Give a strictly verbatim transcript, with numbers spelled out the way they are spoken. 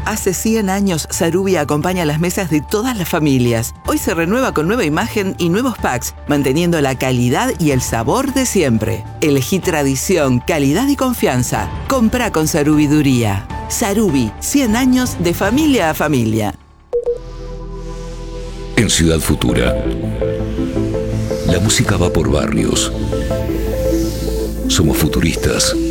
Hace cien años, Sarubi acompaña las mesas de todas las familias. Hoy se renueva con nueva imagen y nuevos packs, manteniendo la calidad y el sabor de siempre. Elegí tradición, calidad y confianza. Comprá con Sarubiduría. Sarubi, cien años de familia a familia. En Ciudad Futura, la música va por barrios. Somos futuristas.